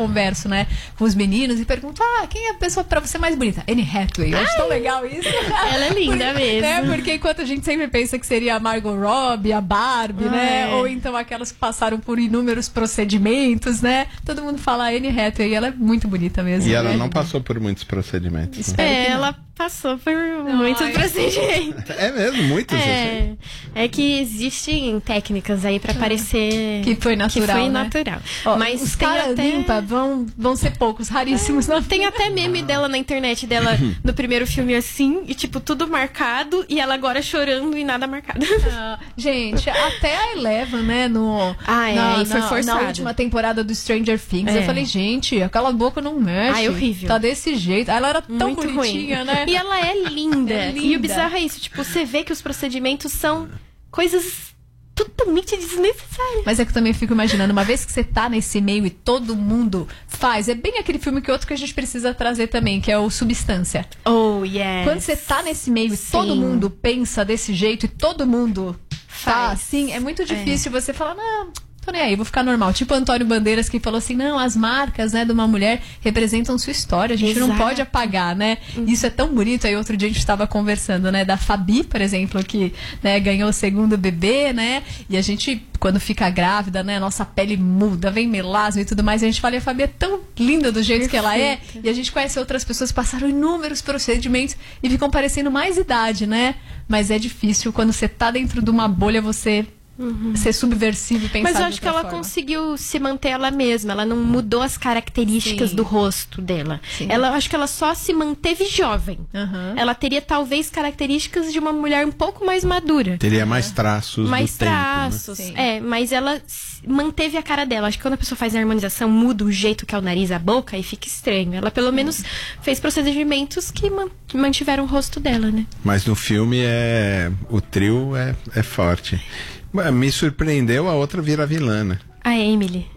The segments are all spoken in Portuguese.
converso, né, com os meninos e pergunto, quem é a pessoa pra você mais bonita? Anne Hathaway. Eu acho tão legal isso. Ela é linda mesmo. Né? Porque enquanto a gente sempre pensa que seria a Margot Robbie, a Barbie, né? Ou então aquelas que passaram por inúmeros procedimentos, né? Todo mundo fala Anne Hathaway, ela é muito bonita mesmo. E ela né? não passou por muitos procedimentos. Espero que não. Ela passou por muitos procedimentos. É mesmo, muitos. Assim. É que existem técnicas aí pra parecer que foi natural. Que foi né? natural. Ó, mas os tem caras até... limpa vão ser poucos, raríssimos. Não tem até meme dela na internet, dela no primeiro filme assim, e tipo, tudo marcado, e ela agora chorando e nada marcado. Gente, até a Eleven, né, foi forçado. Na última temporada do Stranger Things, eu falei, gente, aquela boca não mexe. É horrível. Tá desse jeito. Ela era tão muito bonitinha, ruim. né? E ela é linda. É linda. E o bizarro é isso, tipo, você vê que os procedimentos são coisas totalmente desnecessárias. Mas é que eu também fico imaginando, uma vez que você tá nesse meio e todo mundo faz, é bem aquele filme que a gente precisa trazer também, que é o Substância. Oh, yes. Quando você tá nesse meio e todo mundo pensa desse jeito e todo mundo tá assim, é muito difícil você falar, não, tô nem aí, vou ficar normal. Tipo o Antônio Bandeiras que falou assim, não, as marcas, né, de uma mulher representam sua história, a gente não pode apagar, né? Isso é tão bonito. Aí outro dia a gente estava conversando, né, da Fabi, por exemplo, que, né, ganhou o segundo bebê, né? E a gente, quando fica grávida, né, nossa pele muda, vem melasma e tudo mais. E a gente fala, e a Fabi é tão linda do jeito que ela é. E a gente conhece outras pessoas que passaram inúmeros procedimentos e ficam parecendo mais idade, né? Mas é difícil, quando você tá dentro de uma bolha, você ser subversivo e pensar. Mas eu acho que ela conseguiu se manter ela mesma. Ela não mudou as características do rosto dela. Eu acho que ela só se manteve jovem. Ela teria talvez características de uma mulher um pouco mais madura. Teria mais traços. Mais traços. Né? Mas ela manteve a cara dela. Acho que quando a pessoa faz a harmonização, muda o jeito que é o nariz, a boca, e fica estranho. Ela pelo menos fez procedimentos que mantiveram o rosto dela, né? Mas no filme o trio é forte. Me surpreendeu a outra vira vilã, né? A Emily.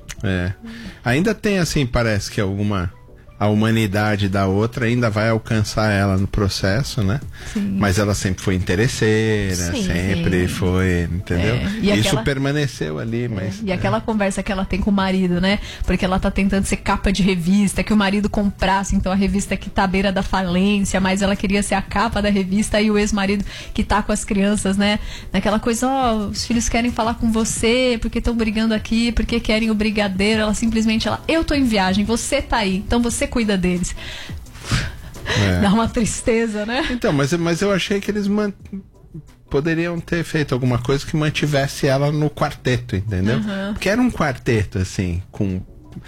Ainda tem, assim, parece que a humanidade da outra ainda vai alcançar ela no processo, né? Sim. Mas ela sempre foi interesseira, sempre foi, entendeu? Isso permaneceu ali, mas... E aquela conversa que ela tem com o marido, né? Porque ela tá tentando ser capa de revista, que o marido comprasse, então a revista que tá à beira da falência, mas ela queria ser a capa da revista, e o ex-marido que tá com as crianças, né? Naquela coisa, os filhos querem falar com você, porque estão brigando aqui, porque querem o brigadeiro. Ela simplesmente, eu tô em viagem, você tá aí, então você cuida deles. Dá uma tristeza, né? Então, mas eu achei que eles poderiam ter feito alguma coisa que mantivesse ela no quarteto, entendeu? Porque era um quarteto, assim, com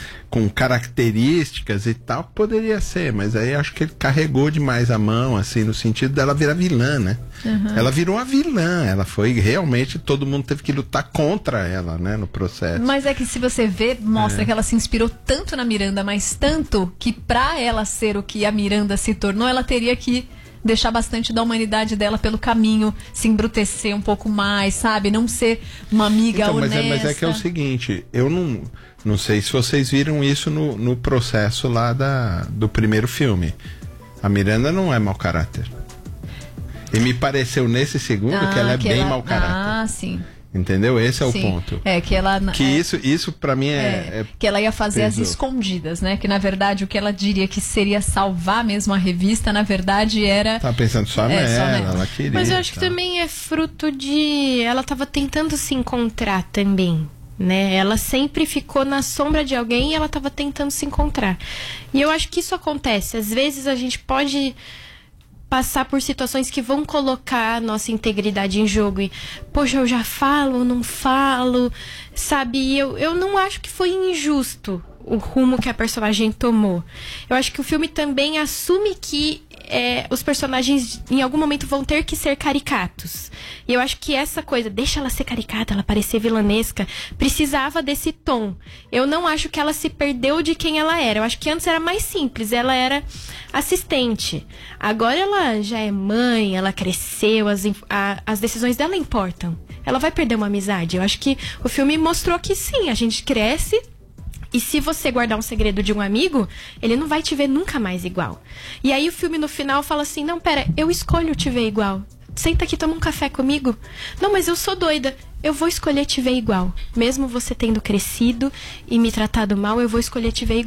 características e tal, poderia ser, mas aí acho que ele carregou demais a mão, assim, no sentido dela virar vilã, né? Ela virou a vilã, ela foi realmente, todo mundo teve que lutar contra ela, né, no processo. Mas é que se você vê, mostra que ela se inspirou tanto na Miranda, mas tanto que pra ela ser o que a Miranda se tornou, ela teria que deixar bastante da humanidade dela pelo caminho, se embrutecer um pouco mais, sabe? Não ser uma amiga honesta. Mas é que é o seguinte, eu não sei se vocês viram isso no processo lá do primeiro filme. A Miranda não é mau caráter. E me pareceu nesse segundo que ela é bem mau caráter. Sim. Entendeu? Esse é o ponto. Que ela... Isso pra mim que ela ia fazer as escondidas, né? Que na verdade o que ela diria que seria salvar mesmo a revista, na verdade era... Tá pensando só nela, ela queria. Mas eu acho que também é fruto de... Ela tava tentando se encontrar também, né? Ela sempre ficou na sombra de alguém e ela tava tentando se encontrar. E eu acho que isso acontece. Às vezes a gente pode passar por situações que vão colocar a nossa integridade em jogo e, poxa, eu já falo, não falo, sabe? E eu não acho que foi injusto o rumo que a personagem tomou. Eu acho que o filme também assume que os personagens em algum momento vão ter que ser caricatos. E eu acho que essa coisa, deixa ela ser caricata, ela parecer vilanesca, precisava desse tom. Eu não acho que ela se perdeu de quem ela era. Eu acho que antes era mais simples, ela era assistente. Agora ela já é mãe, ela cresceu, as decisões dela importam. Ela vai perder uma amizade. Eu acho que o filme mostrou que sim, a gente cresce. E se você guardar um segredo de um amigo, ele não vai te ver nunca mais igual. E aí o filme no final fala assim, não, pera, eu escolho te ver igual. Senta aqui, toma um café comigo. Não, mas eu sou doida. Eu vou escolher te ver igual. Mesmo você tendo crescido e me tratado mal, eu vou escolher te ver igual.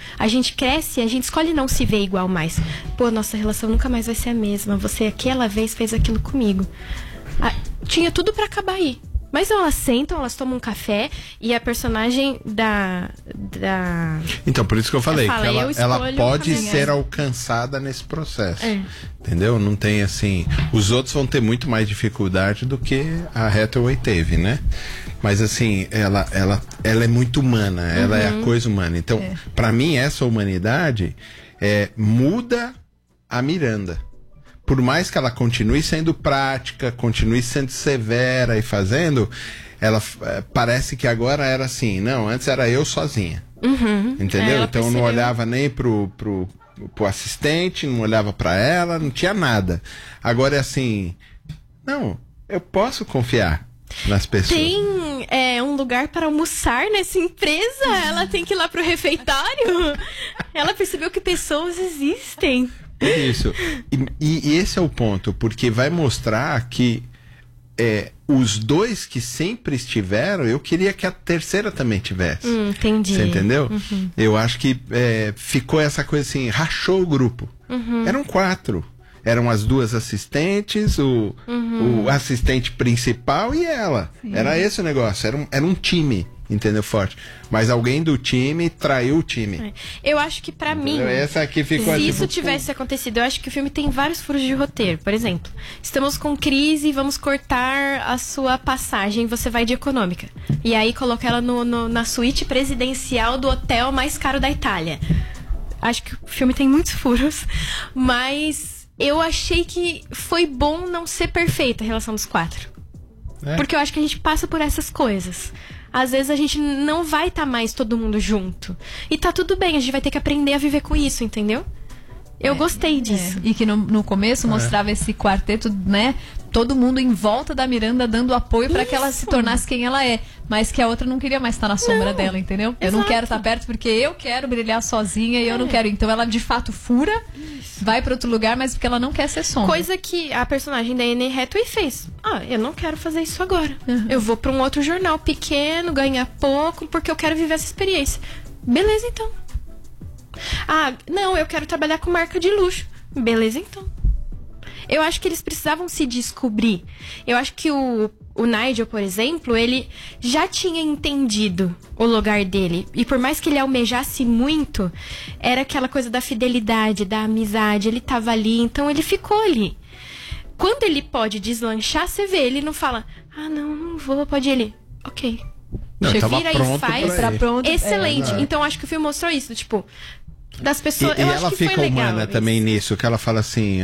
A gente cresce e a gente escolhe não se ver igual mais. Pô, nossa relação nunca mais vai ser a mesma. Você aquela vez fez aquilo comigo. Tinha tudo pra acabar aí. Mas não, elas sentam, elas tomam um café e a personagem da... Então, por isso que eu falei, que ela pode um ser alcançada nesse processo. Entendeu? Não tem assim... Os outros vão ter muito mais dificuldade do que a Hathaway teve, né? Mas assim, ela é muito humana, ela é a coisa humana. Então, pra mim, essa humanidade muda a Miranda. Por mais que ela continue sendo prática, continue sendo severa e fazendo, ela parece que agora era assim, não, antes era eu sozinha. Entendeu? Então eu não olhava nem pro assistente, não olhava pra ela, não tinha nada. Agora é assim, não, eu posso confiar nas pessoas. Tem um lugar para almoçar nessa empresa, ela tem que ir lá pro refeitório. Ela percebeu que pessoas existem. Isso. E esse é o ponto, porque vai mostrar que os dois que sempre estiveram, eu queria que a terceira também tivesse. Entendi. Você entendeu? Eu acho que ficou essa coisa assim, rachou o grupo. Eram 4. Eram as 2 assistentes, o assistente principal e ela. Sim. Era esse o negócio, era um time. Entendeu? Forte. Mas alguém do time traiu o time. Eu acho que pra mim, essa aqui ficou se isso tivesse acontecido, eu acho que o filme tem vários furos de roteiro. Por exemplo, estamos com crise e vamos cortar a sua passagem, você vai de econômica. E aí coloca ela na suíte presidencial do hotel mais caro da Itália. Acho que o filme tem muitos furos, mas eu achei que foi bom não ser perfeita a relação dos 4. Porque eu acho que a gente passa por essas coisas. Às vezes a gente não vai estar mais todo mundo junto. E tá tudo bem, a gente vai ter que aprender a viver com isso, entendeu? Eu gostei disso. E que no começo mostrava esse quarteto, né? Todo mundo em volta da Miranda dando apoio para que ela se tornasse quem ela é. Mas que a outra não queria mais estar na sombra dela, entendeu? Eu não quero estar perto porque eu quero brilhar sozinha e eu não quero. Então ela de fato fura, vai para outro lugar, mas porque ela não quer ser sombra. Coisa que a personagem da Anne Hathaway fez. Eu não quero fazer isso agora. Eu vou para um outro jornal pequeno, ganhar pouco, porque eu quero viver essa experiência. Beleza, então. Não, eu quero trabalhar com marca de luxo. Beleza, então. Eu acho que eles precisavam se descobrir. Eu acho que o Nigel, por exemplo, ele já tinha entendido o lugar dele. E por mais que ele almejasse muito, era aquela coisa da fidelidade, da amizade. Ele tava ali, então ele ficou ali. Quando ele pode deslanchar, você vê, ele não fala, não vou, pode ele. Ok. Não, você tava vira pronto e faz. Tá pronto. Excelente. Então acho que o filme mostrou isso, tipo, das pessoas. E eu ela acho que fica foi legal humana isso. também nisso, que ela fala assim,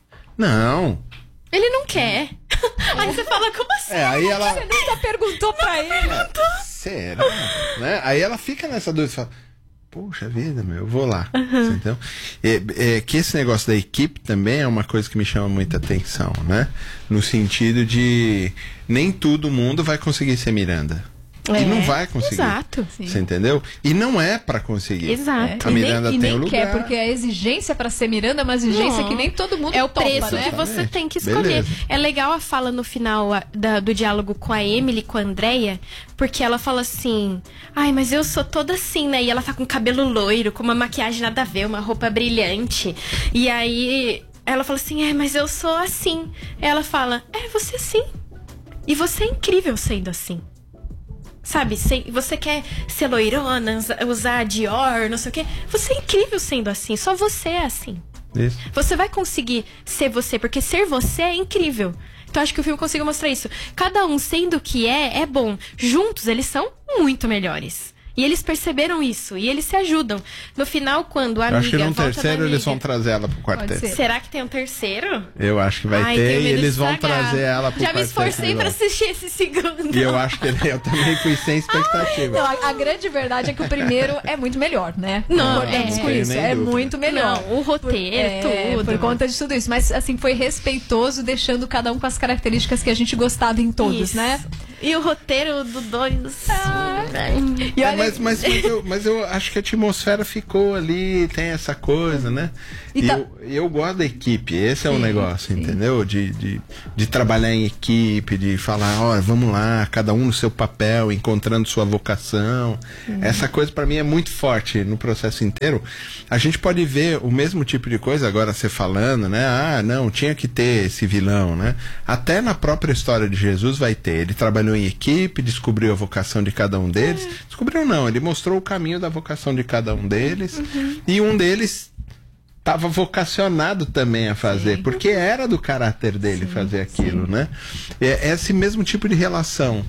Não. Ele não quer. Aí você fala, como assim? Aí ela... Você nunca perguntou pra ele. Será? Né? Aí ela fica nessa dúvida e fala, poxa vida, eu vou lá. Então, que esse negócio da equipe também é uma coisa que me chama muita atenção, né? No sentido de nem todo mundo vai conseguir ser Miranda. E não vai conseguir. Exato. Você entendeu? E não é pra conseguir. Exato. A Miranda tem o lugar. Quer, porque a exigência pra ser Miranda é uma exigência que nem todo mundo é o topa, preço né? que você tem que escolher. Beleza. É legal a fala no final do diálogo com a Emily, com a Andrea, porque ela fala assim, mas eu sou toda assim, né? E ela tá com cabelo loiro, com uma maquiagem nada a ver, uma roupa brilhante. E aí ela fala assim, mas eu sou assim. Ela fala, você sim. E você é incrível sendo assim. Sabe, você quer ser loirona, usar Dior, não sei o quê. Você é incrível sendo assim, só você é assim. Isso. Você vai conseguir ser você, porque ser você é incrível. Então acho que o filme conseguiu mostrar isso. Cada um sendo o que é bom. Juntos eles são muito melhores. E eles perceberam isso, e eles se ajudam. No final, quando a amiga acho que no volta terceiro eles vão trazer ela pro quarteto. Será que tem um terceiro? Eu acho que vai ter e eles vão trazer ela pro quarteto. Já me esforcei pra assistir esse segundo. E eu acho que eu também fui sem expectativa. Não, a grande verdade é que o primeiro é muito melhor, né? Não, concordamos com isso. É muito melhor. Não, o roteiro, tudo. Por conta de tudo isso. Mas, assim, foi respeitoso, deixando cada um com as características que a gente gostava em todos, isso. né? E o roteiro do 2. Mas eu acho que a atmosfera ficou ali, tem essa coisa, né? E eu gosto da equipe, esse é o negócio, entendeu? De trabalhar em equipe, de falar, olha, vamos lá, cada um no seu papel, encontrando sua vocação. Essa coisa pra mim é muito forte no processo inteiro. A gente pode ver o mesmo tipo de coisa, agora você falando, né? Ah, não, tinha que ter esse vilão, né? Até na própria história de Jesus vai ter. Ele trabalhou em equipe, descobriu a vocação de cada um deles. Descobriu não, ele mostrou o caminho da vocação de cada um deles. E um deles estava vocacionado também a fazer, porque era do caráter dele fazer aquilo, né? É esse mesmo tipo de relação.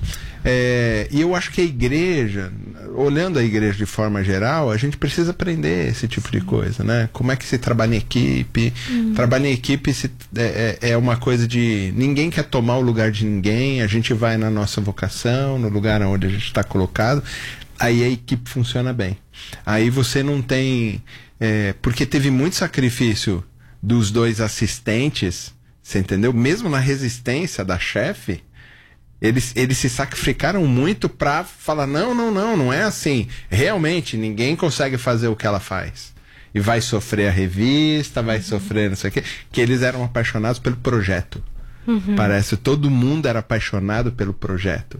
E eu acho que a igreja, olhando a igreja de forma geral, a gente precisa aprender esse tipo de coisa, né? Como é que se trabalha em equipe? Trabalhar em equipe é uma coisa de ninguém quer tomar o lugar de ninguém, a gente vai na nossa vocação, no lugar onde a gente está colocado, aí a equipe funciona bem. Aí você não tem... porque teve muito sacrifício dos 2 assistentes, você entendeu? Mesmo na resistência da chefe, eles se sacrificaram muito pra falar, não é assim. Realmente, ninguém consegue fazer o que ela faz. E vai sofrer a revista, vai sofrer não sei o quê. Que eles eram apaixonados pelo projeto. Parece, todo mundo era apaixonado pelo projeto.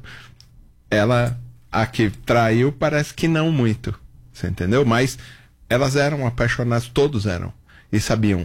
Ela, a que traiu, parece que não muito. Você entendeu? Mas elas eram apaixonadas, todos eram. E sabiam,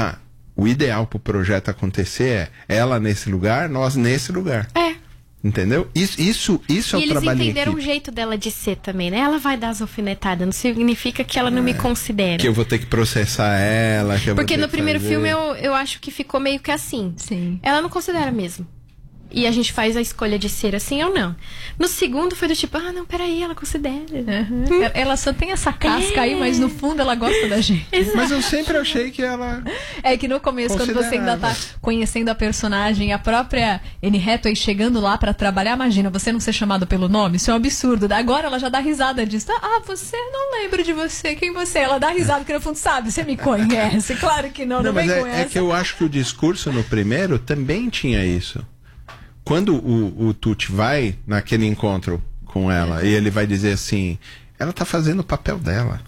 o ideal pro projeto acontecer é ela nesse lugar, nós nesse lugar. Entendeu? Isso é o trabalho em equipe. E eles entenderam o jeito dela de ser também, né? Ela vai dar as alfinetadas, não significa que ela não me considera. Que eu vou ter que processar ela. Porque no primeiro filme eu acho que ficou meio que assim. Sim. Ela não considera mesmo. E a gente faz a escolha de ser assim ou não. No segundo foi do tipo, não, peraí, ela considera. Ela só tem essa casca aí, mas no fundo ela gosta da gente. Exato. Mas eu sempre achei que ela... É que no começo, quando você ainda tá conhecendo a personagem, a própria Anne Hathaway chegando lá pra trabalhar, imagina, você não ser chamado pelo nome, isso é um absurdo. Agora ela já dá risada disso. Você, não lembro de você, quem você é? Ela dá risada, porque no fundo, sabe, você me conhece. Claro que não mas vem com essa. É que eu acho que o discurso no primeiro também tinha isso. Quando o Tucci vai naquele encontro com ela e ele vai dizer assim, ela tá fazendo o papel dela.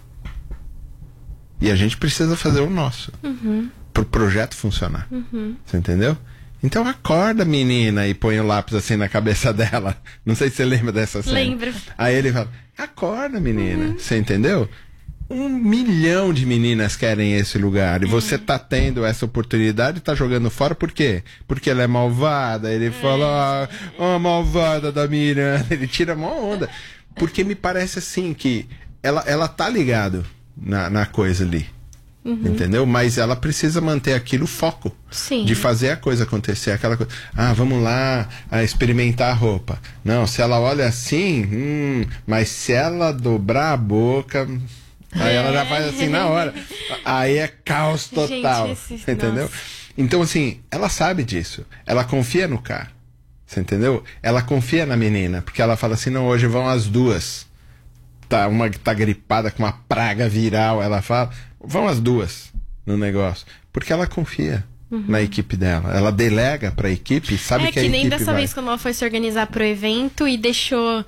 E a gente precisa fazer o nosso. Pro projeto funcionar. Você entendeu? Então acorda, menina, e põe o lápis assim na cabeça dela. Não sei se você lembra dessa cena. Lembro. Aí ele fala, acorda, menina. Você entendeu? 1 milhão de meninas querem esse lugar. E você tá tendo essa oportunidade e tá jogando fora por quê? Porque ela é malvada. Ele fala, malvada da Miranda. Ele tira uma onda. Porque me parece assim que ela tá ligado na coisa ali. Entendeu? Mas ela precisa manter aquilo foco. Sim. De fazer a coisa acontecer. Aquela coisa, vamos lá experimentar a roupa. Não, se ela olha assim, mas se ela dobrar a boca... Aí ela já faz assim na hora. Aí é caos total. Gente, entendeu? Nossa. Então, assim, ela sabe disso. Ela confia no cara. Você entendeu? Ela confia na menina. Porque ela fala assim, não, hoje vão as 2. Uma que tá gripada com uma praga viral. Ela fala, vão as 2 no negócio. Porque ela confia na equipe dela. Ela delega pra equipe, sabe que a equipe vai. É que nem dessa vez quando ela foi se organizar pro evento e deixou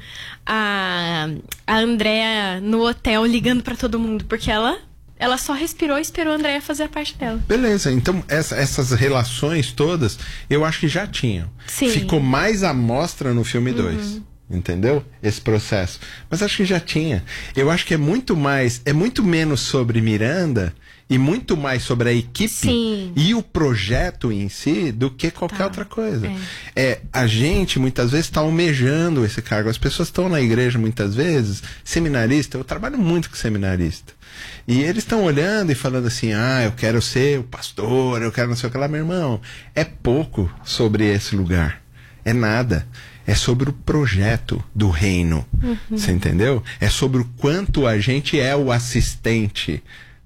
a Andrea no hotel ligando pra todo mundo, porque ela só respirou e esperou a Andrea fazer a parte dela. Beleza, então essas relações todas, eu acho que já tinham. Sim. Ficou mais à mostra no filme 2. Entendeu? Esse processo. Mas acho que já tinha. Eu acho que é muito menos sobre Miranda e muito mais sobre a equipe e o projeto em si do que qualquer outra coisa. A gente muitas vezes está almejando esse cargo. As pessoas estão na igreja muitas vezes, seminarista, eu trabalho muito com seminarista. E eles estão olhando e falando assim, eu quero ser o pastor, eu quero não sei o que lá, meu irmão. É pouco sobre esse lugar. É nada. É sobre o projeto do reino. Você entendeu? É sobre o quanto a gente é o assistente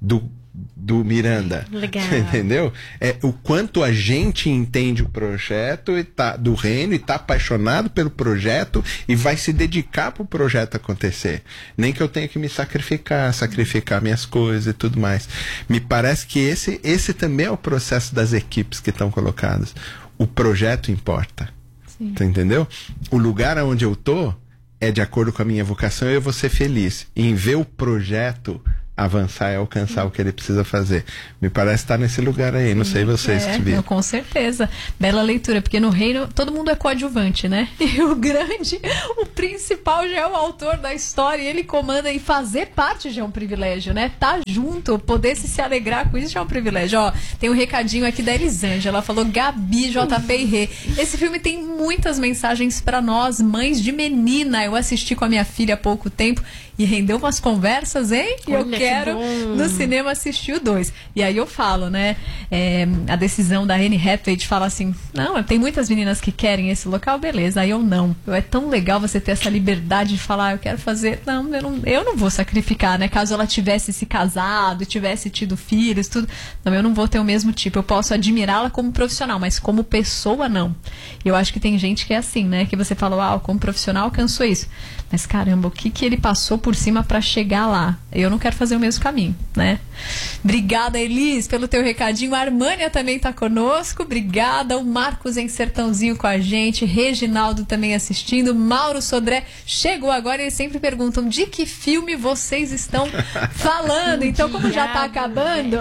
do Miranda. Legal. Entendeu? É o quanto a gente entende o projeto do reino e tá apaixonado pelo projeto e vai se dedicar pro projeto acontecer. Nem que eu tenha que me sacrificar minhas coisas e tudo mais. Me parece que esse também é o processo das equipes que estão colocadas. O projeto importa. Sim. Tá, entendeu? O lugar onde eu tô é de acordo com a minha vocação e eu vou ser feliz. E em ver o projeto avançar e alcançar o que ele precisa fazer. Me parece estar nesse lugar aí, não sei vocês que viram. Com certeza. Bela leitura, porque no reino todo mundo é coadjuvante, né? E o principal já é o autor da história, e ele comanda, e fazer parte já é um privilégio, né? Tá junto, poder se alegrar com isso já é um privilégio. Ó, tem um recadinho aqui da Elisângela, ela falou: Gabi, JP e Rê, esse filme tem muitas mensagens pra nós, mães de menina. Eu assisti com a minha filha há pouco tempo e rendeu umas conversas, hein? E eu quero no cinema assistir o 2. E aí eu falo, né? A decisão da Anne Hathaway de falar assim: não, tem muitas meninas que querem esse local, beleza. Aí eu não. É tão legal você ter essa liberdade de falar: eu quero fazer. Não, eu não vou sacrificar, né? Caso ela tivesse se casado, tivesse tido filhos, tudo. Não, eu não vou ter o mesmo tipo. Eu posso admirá-la como profissional, mas como pessoa, não. E eu acho que tem gente que é assim, né? Que você fala: como profissional alcançou isso. Mas caramba, o que ele passou por cima pra chegar lá? Eu não quero fazer o mesmo caminho, né? Obrigada, Elis, pelo teu recadinho. A Armânia também tá conosco, obrigada. O Marcos em Sertãozinho com a gente, Reginaldo também assistindo, Mauro Sodré chegou agora e eles sempre perguntam: de que filme vocês estão falando? Então, como já tá acabando...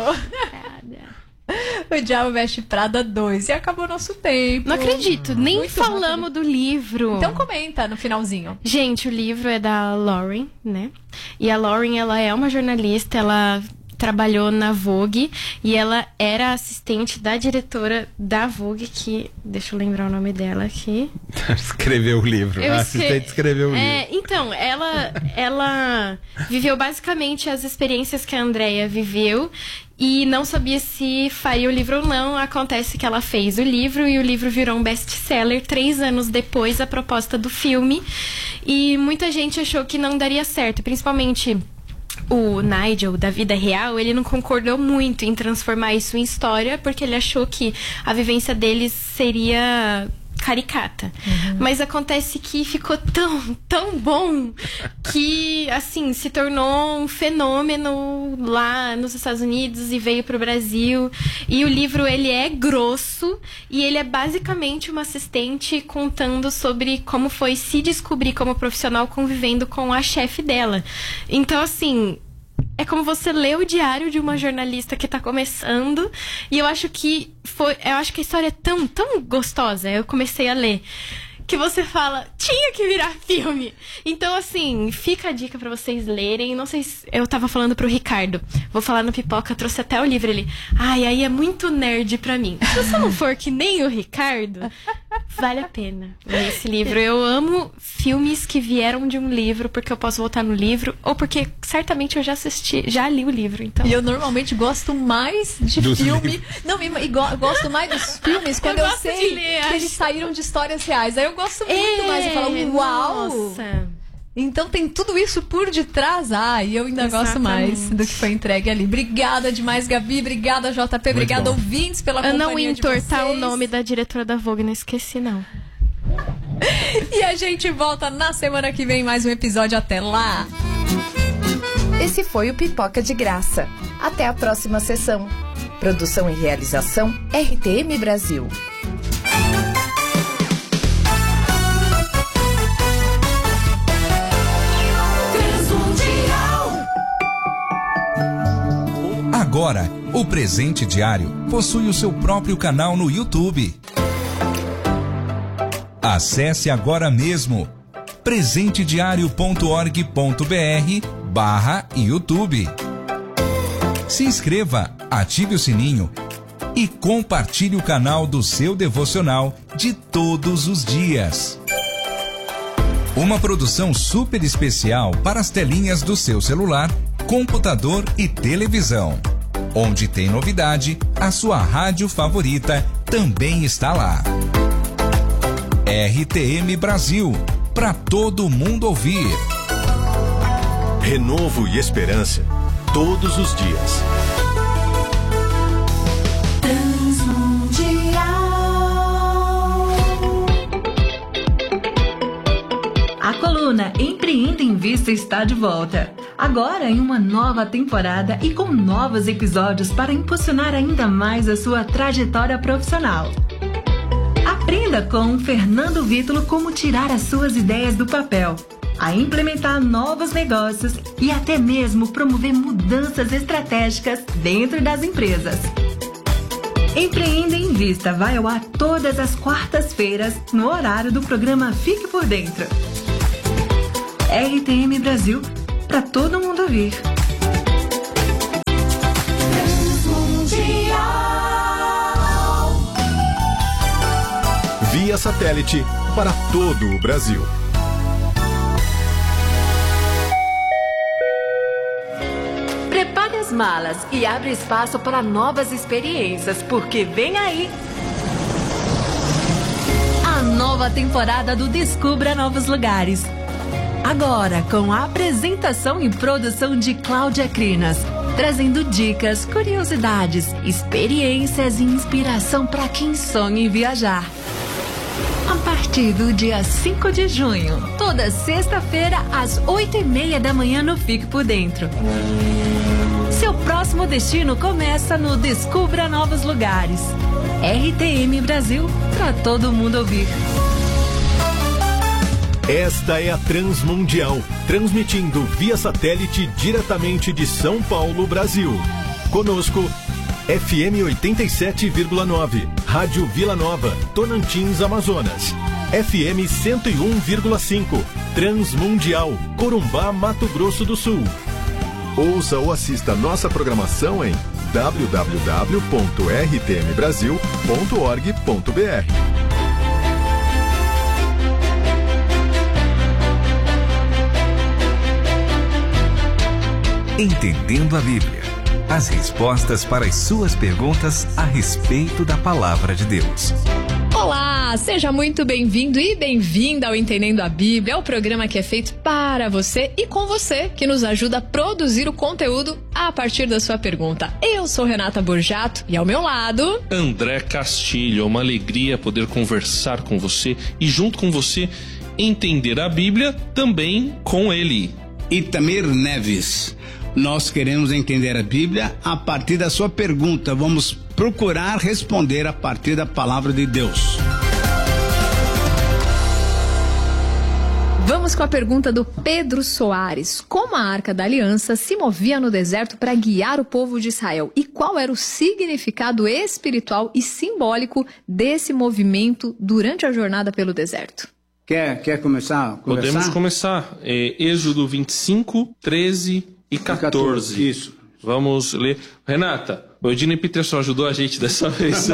O Diabo Veste Prada 2. E acabou nosso tempo. Não acredito, nem muito falamos rápido do livro. Então comenta no finalzinho. Gente, o livro é da Lauren, né? E a Lauren, ela é uma jornalista, ela trabalhou na Vogue e ela era assistente da diretora da Vogue, que... Deixa eu lembrar o nome dela aqui. Escreveu o livro. A assistente escreveu o livro. Então, ela viveu basicamente as experiências que a Andrea viveu e não sabia se faria o livro ou não. Acontece que ela fez o livro e o livro virou um best-seller 3 anos depois da proposta do filme. E muita gente achou que não daria certo, principalmente... O Nigel, da vida real, ele não concordou muito em transformar isso em história, porque ele achou que a vivência deles seria caricata. Mas acontece que ficou tão bom que, assim, se tornou um fenômeno lá nos Estados Unidos e veio pro Brasil. E o livro, ele é grosso e ele é basicamente uma assistente contando sobre como foi se descobrir como profissional convivendo com a chefe dela. Então, assim... É como você lê o diário de uma jornalista que tá começando. E eu acho que a história é tão gostosa. Eu comecei a ler que você fala, tinha que virar filme. Então, assim, fica a dica pra vocês lerem. Não sei se eu tava falando pro Ricardo, vou falar no Pipoca, trouxe até o livro. Ele, aí é muito nerd pra mim. Se você não for que nem o Ricardo, vale a pena ler esse livro. Eu amo filmes que vieram de um livro, porque eu posso voltar no livro, ou porque certamente eu já li o livro. Então. E eu normalmente gosto mais de filme. Não, gosto mais dos filmes quando eu sei que eles saíram de histórias reais. Aí eu gosto muito mais. Eu falo, uau! Nossa. Então tem tudo isso por detrás. E eu ainda gosto mais do que foi entregue ali. Obrigada demais, Gabi. Obrigada, JP. Muito obrigada, bom. Ouvintes, pela companhia Ana Wintour, tá o nome da diretora da Vogue, não esqueci, não. E a gente volta na semana que vem mais um episódio. Até lá! Esse foi o Pipoca de Graça. Até a próxima sessão. Produção e realização RTM Brasil. Agora, o Presente Diário possui o seu próprio canal no YouTube. Acesse agora mesmo presentediario.org.br/YouTube. Se inscreva, ative o sininho e compartilhe o canal do seu devocional de todos os dias. Uma produção super especial para as telinhas do seu celular, computador e televisão. Onde tem novidade, a sua rádio favorita também está lá. RTM Brasil, para todo mundo ouvir. Renovo e esperança, todos os dias. A coluna Empreenda em Vista está de volta. Agora em uma nova temporada e com novos episódios para impulsionar ainda mais a sua trajetória profissional. Aprenda com Fernando Vítulo como tirar as suas ideias do papel, a implementar novos negócios e até mesmo promover mudanças estratégicas dentro das empresas. Empreenda e Invista vai ao ar todas as quartas-feiras no horário do programa Fique por Dentro. RTM Brasil, para todo mundo ouvir. Via satélite para todo o Brasil. Prepare as malas e abre espaço para novas experiências, porque vem aí a nova temporada do Descubra Novos Lugares. Agora com a apresentação e produção de Cláudia Crinas, trazendo dicas, curiosidades, experiências e inspiração para quem sonha em viajar. A partir do dia 5 de junho, toda sexta-feira às 8h30 da manhã no Fique por Dentro. Seu próximo destino começa no Descubra Novos Lugares. RTM Brasil, para todo mundo ouvir. Esta é a Transmundial, transmitindo via satélite diretamente de São Paulo, Brasil. Conosco, FM 87,9, Rádio Vila Nova, Tonantins, Amazonas. FM 101,5, Transmundial, Corumbá, Mato Grosso do Sul. Ouça ou assista nossa programação em www.rtmbrasil.org.br. Entendendo a Bíblia. As respostas para as suas perguntas a respeito da Palavra de Deus. Olá, seja muito bem-vindo e bem-vinda ao Entendendo a Bíblia, o programa que é feito para você e com você, que nos ajuda a produzir o conteúdo a partir da sua pergunta. Eu sou Renata Borjato e ao meu lado... André Castilho. É uma alegria poder conversar com você e junto com você entender a Bíblia também com ele. Itamir Neves. Nós queremos entender a Bíblia a partir da sua pergunta. Vamos procurar responder a partir da palavra de Deus. Vamos com a pergunta do Pedro Soares. Como a Arca da Aliança se movia no deserto para guiar o povo de Israel? E qual era o significado espiritual e simbólico desse movimento durante a jornada pelo deserto? Quer começar? Podemos começar. Êxodo 25, 13 e 14. Isso. Vamos ler. Renata, o Ednei Peterson ajudou a gente dessa vez.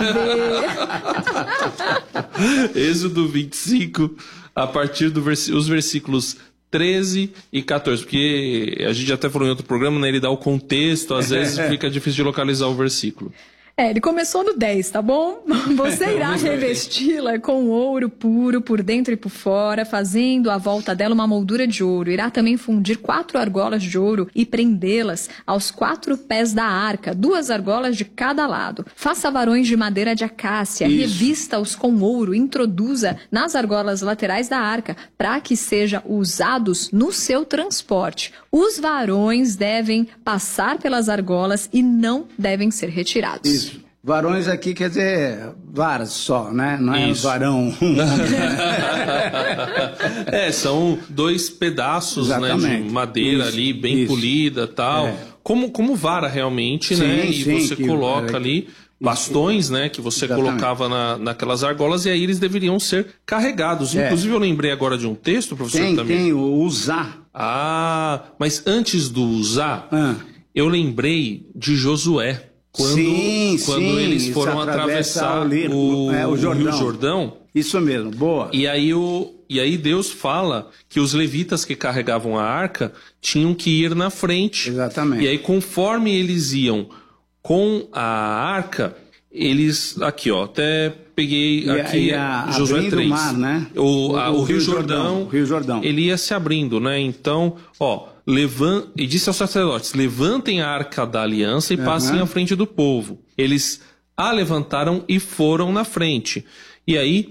Êxodo 25, a partir dos versículos 13 e 14. Porque a gente até falou em outro programa, né? Ele dá o contexto, às vezes fica difícil de localizar o versículo. Ele começou no 10, tá bom? Você irá revesti-la com ouro puro por dentro e por fora, fazendo à volta dela uma moldura de ouro. Irá também fundir 4 argolas de ouro e prendê-las aos 4 pés da arca, 2 argolas de cada lado. Faça varões de madeira de acácia, revista-os com ouro, introduza nas argolas laterais da arca, para que sejam usados no seu transporte. Os varões devem passar pelas argolas e não devem ser retirados. Isso. Varões aqui quer dizer varas só, né? Não é varão. São 2 pedaços, né, de madeira ali, bem polida e tal. Como vara realmente, né? E você coloca ali bastões, né? Que você colocava naquelas argolas e aí eles deveriam ser carregados. Inclusive eu lembrei agora de um texto, professor, também. Tem o usar. Mas antes do usar, eu lembrei de Josué. Quando eles foram atravessar o Rio Jordão. Isso mesmo, boa. E aí Deus fala que os levitas que carregavam a arca tinham que ir na frente. Exatamente. E aí, conforme eles iam com a arca, eles... Aqui, ó, até peguei aqui Josué 3. Mar, né? O Rio Jordão, ele ia se abrindo, né? Então, ó... E disse aos sacerdotes: levantem a arca da aliança e passem à frente do povo. Eles a levantaram e foram na frente. E aí,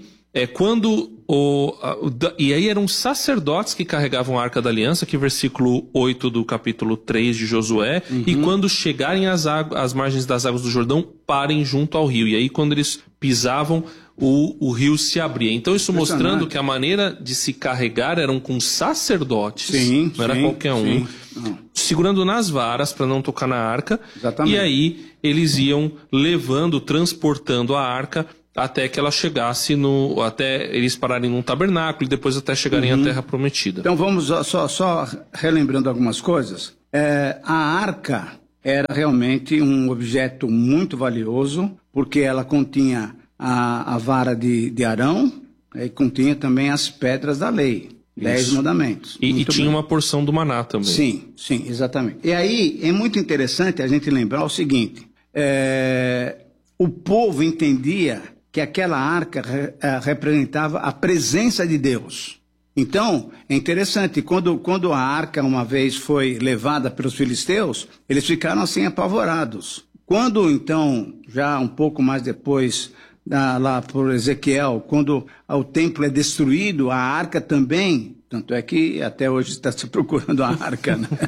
e aí eram sacerdotes que carregavam a arca da aliança, que versículo 8 do capítulo 3 de Josué. E quando chegarem às margens das águas do Jordão, parem junto ao rio. E aí, quando eles pisavam, o rio se abria. Então isso mostrando que a maneira de se carregar eram com sacerdotes, não era qualquer um, segurando nas varas para não tocar na arca. E aí eles iam levando, transportando a arca até que ela chegasse até eles pararem num tabernáculo e depois até chegarem à Terra Prometida. Então vamos só relembrando algumas coisas. A arca era realmente um objeto muito valioso, porque ela continha a vara de Arão e continha também as pedras da lei, 10 mandamentos. E tinha uma porção do maná também. Sim, exatamente. E aí é muito interessante a gente lembrar o seguinte, o povo entendia que aquela arca representava a presença de Deus. Então, é interessante, quando a arca uma vez foi levada pelos filisteus, eles ficaram assim apavorados. Quando então, já um pouco mais depois, lá por Ezequiel, quando o templo é destruído, a arca também, tanto é que até hoje está se procurando a arca, né?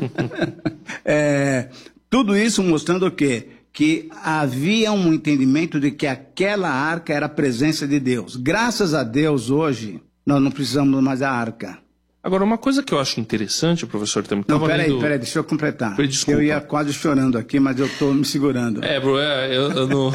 Tudo isso mostrando o quê? Que havia um entendimento de que aquela arca era a presença de Deus. Graças a Deus, hoje, nós não precisamos mais da arca. Agora, uma coisa que eu acho interessante, professor... Peraí, deixa eu completar. Desculpa. Eu ia quase chorando aqui, mas eu estou me segurando. Eu não...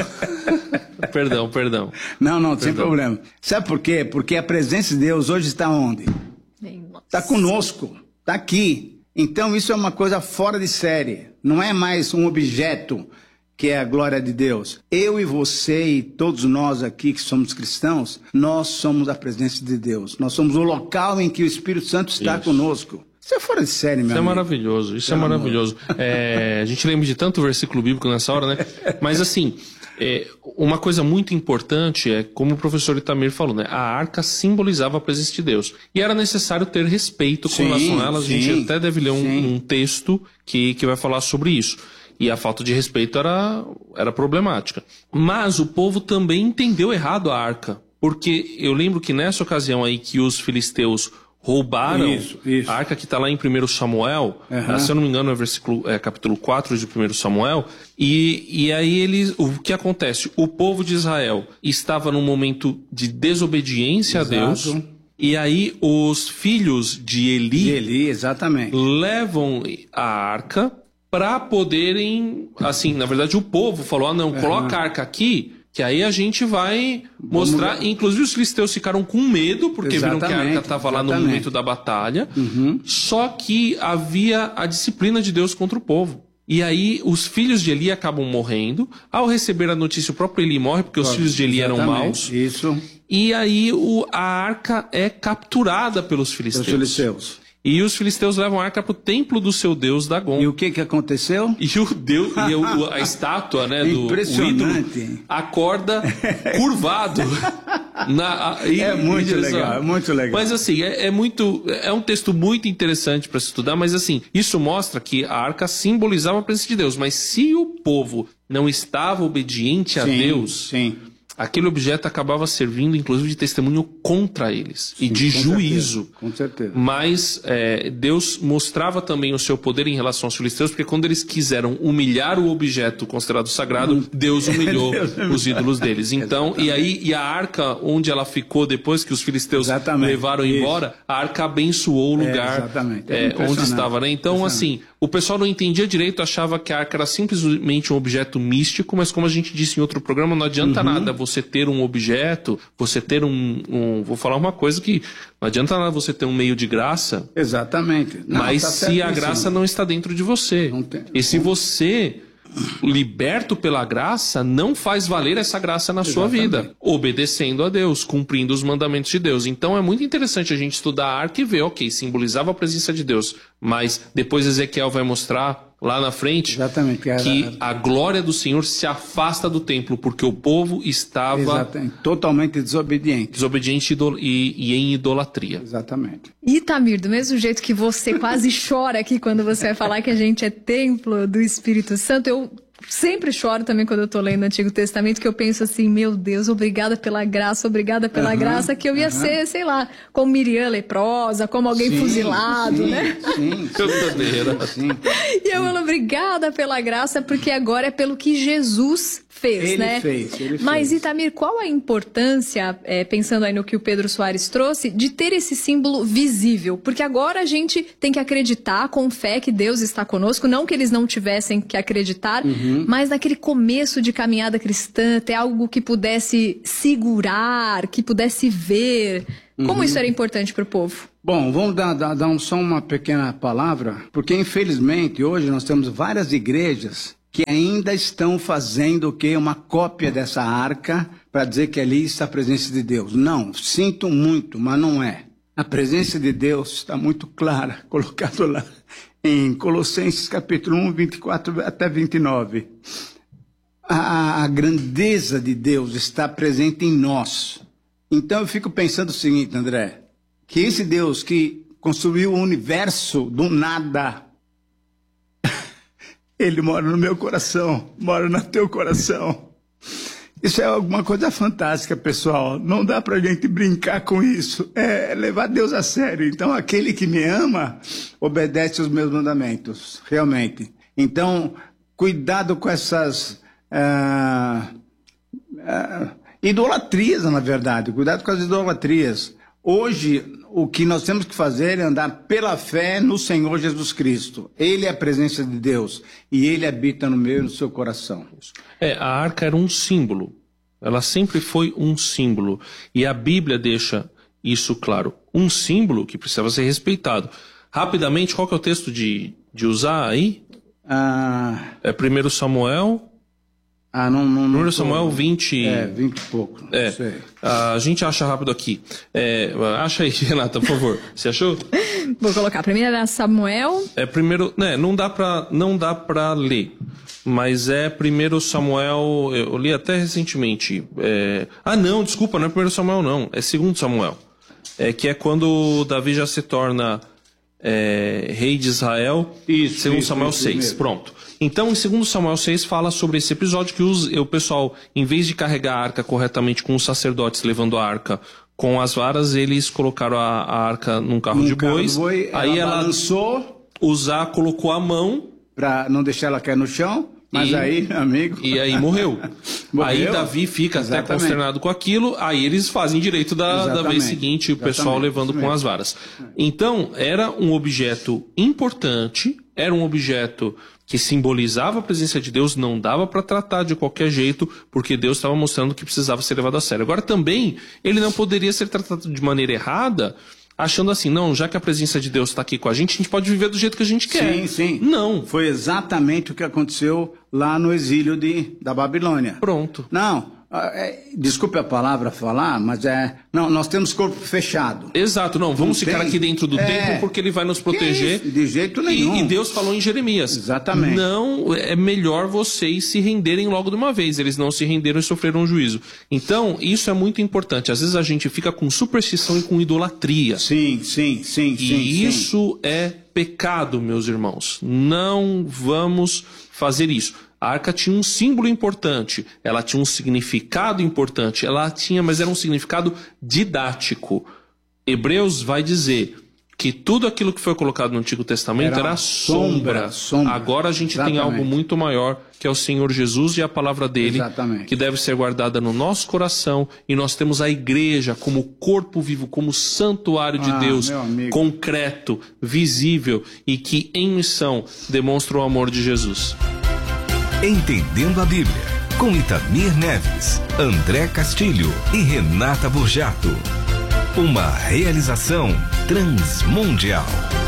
Perdão. Não, sem problema. Sabe por quê? Porque a presença de Deus hoje está onde? Está conosco, está aqui. Então, isso é uma coisa fora de série. Não é mais um objeto que é a glória de Deus. Eu e você e todos nós aqui que somos cristãos, nós somos a presença de Deus. Nós somos o local em que o Espírito Santo está conosco. Isso é fora de série, meu amigo. Isso é maravilhoso. A gente lembra de tanto versículo bíblico nessa hora, né? Mas assim, uma coisa muito importante é, como o professor Itamir falou, né? A arca simbolizava a presença de Deus. E era necessário ter respeito com relação a elas. A gente até deve ler um texto que vai falar sobre isso. E a falta de respeito era problemática. Mas o povo também entendeu errado a arca. Porque eu lembro que nessa ocasião aí que os filisteus roubaram a arca, que está lá em 1 Samuel, se eu não me engano é capítulo 4 de 1 Samuel, e aí o que acontece? O povo de Israel estava num momento de desobediência a Deus, e aí os filhos de Eli exatamente, levam a arca para poderem, assim, na verdade o povo falou, coloca a arca aqui, que aí a gente vai mostrar. Inclusive os filisteus ficaram com medo, porque viram que a arca estava lá no momento da batalha. Só que havia a disciplina de Deus contra o povo. E aí os filhos de Eli acabam morrendo. Ao receber a notícia, o próprio Eli morre, porque os filhos de Eli eram maus. E aí a arca é capturada pelos filisteus. E os filisteus levam a arca para o templo do seu deus Dagon. E o que aconteceu? E a estátua, né, do ídolo acorda curvado. É muito legal. Mas assim, é um texto muito interessante para se estudar, mas assim, isso mostra que a arca simbolizava a presença de Deus. Mas se o povo não estava obediente a Deus... aquele objeto acabava servindo, inclusive, de testemunho contra eles e de juízo. Com certeza. Mas Deus mostrava também o seu poder em relação aos filisteus, porque quando eles quiseram humilhar o objeto considerado sagrado, Deus humilhou os ídolos deles. Então, e a arca, onde ela ficou depois que os filisteus levaram embora, a arca abençoou o lugar onde estava, né? Então, assim, o pessoal não entendia direito, achava que a arca era simplesmente um objeto místico, mas como a gente disse em outro programa, não adianta nada você ter um objeto, você ter vou falar uma coisa que não adianta nada você ter um meio de graça. Exatamente. Mas se a graça não está dentro de você. E se você, liberto pela graça, não faz valer essa graça na sua vida, obedecendo a Deus, cumprindo os mandamentos de Deus. Então é muito interessante a gente estudar a arca e ver, simbolizava a presença de Deus, mas depois Ezequiel vai mostrar lá na frente que a glória do Senhor se afasta do templo, porque o povo estava totalmente desobediente e em idolatria. Exatamente. E Itamir, do mesmo jeito que você quase chora aqui quando você vai falar que a gente é templo do Espírito Santo, eu sempre choro também quando eu tô lendo o Antigo Testamento, que eu penso assim, meu Deus, obrigada pela graça, que eu ia ser, sei lá, como Miriam leprosa, como alguém fuzilado, né? Sim. E eu falo, obrigada pela graça, porque agora é pelo que Jesus fez, né? Mas, Itamir, qual a importância, pensando aí no que o Pedro Soares trouxe, de ter esse símbolo visível? Porque agora a gente tem que acreditar com fé que Deus está conosco, não que eles não tivessem que acreditar, mas naquele começo de caminhada cristã, ter algo que pudesse segurar, que pudesse ver. Como isso era importante para o povo? Bom, vamos dar só uma pequena palavra, porque infelizmente hoje nós temos várias igrejas que ainda estão fazendo o quê? Uma cópia dessa arca para dizer que ali está a presença de Deus. Não, sinto muito, mas não é. A presença de Deus está muito clara, colocado lá em Colossenses capítulo 1, 24 até 29. A grandeza de Deus está presente em nós. Então eu fico pensando o seguinte, André, que esse Deus que construiu o universo do nada, Ele mora no meu coração, mora no teu coração. Isso é alguma coisa fantástica, pessoal. Não dá pra gente brincar com isso. É levar Deus a sério. Então, aquele que me ama, obedece os meus mandamentos. Realmente. Então, cuidado com essas idolatrias, na verdade. Cuidado com as idolatrias. Hoje, o que nós temos que fazer é andar pela fé no Senhor Jesus Cristo. Ele é a presença de Deus e Ele habita no meu e no seu coração. A arca era um símbolo. Ela sempre foi um símbolo. E a Bíblia deixa isso claro. Um símbolo que precisava ser respeitado. Rapidamente, qual que é o texto de usar aí? É 1 Samuel... não 1 Samuel 20... 20 e pouco. Não sei. A gente acha rápido aqui. Acha aí, Renata, por favor. Você achou? Vou colocar. Primeiro era Samuel. Não dá pra ler. Mas é 1 Samuel... Eu li até recentemente. Não, desculpa, não é 1 Samuel, não. É 2 Samuel. Que é quando Davi já se torna rei de Israel. Isso. 2 Samuel 6. Mesmo. Pronto. Então, em 2 Samuel 6, fala sobre esse episódio que o pessoal, em vez de carregar a arca corretamente com os sacerdotes levando a arca com as varas, eles colocaram a arca num carro de bois. Aí ela balançou, colocou a mão para não deixar ela cair no chão. Mas aí, meu amigo... E aí morreu. Aí Davi fica até consternado com aquilo, aí eles fazem direito da vez seguinte, o pessoal levando com as varas. Então, era um objeto importante, era um objeto que simbolizava a presença de Deus, não dava para tratar de qualquer jeito, porque Deus estava mostrando que precisava ser levado a sério. Agora também, ele não poderia ser tratado de maneira errada, achando assim, não, já que a presença de Deus está aqui com a gente pode viver do jeito que a gente quer. Sim. Não. Foi exatamente o que aconteceu lá no exílio da Babilônia. Pronto. Não, desculpe a palavra falar, mas não, nós temos corpo fechado. Exato, não, vamos ficar aqui dentro do templo porque ele vai nos proteger. De jeito nenhum. E Deus falou em Jeremias. Exatamente. Não, é melhor vocês se renderem logo de uma vez. Eles não se renderam e sofreram um juízo. Então, isso é muito importante. Às vezes a gente fica com superstição e com idolatria. Sim. Isso é pecado, meus irmãos. Não vamos fazer isso. A arca tinha um símbolo importante, ela tinha um significado importante, mas era um significado didático. Hebreus vai dizer que tudo aquilo que foi colocado no Antigo Testamento era sombra. Agora a gente tem algo muito maior, que é o Senhor Jesus e a palavra dele, que deve ser guardada no nosso coração, e nós temos a igreja como corpo vivo, como santuário de Deus, concreto, visível, e que em missão demonstra o amor de Jesus. Entendendo a Bíblia, com Itamir Neves, André Castilho e Renata Burjato. Uma realização Transmundial.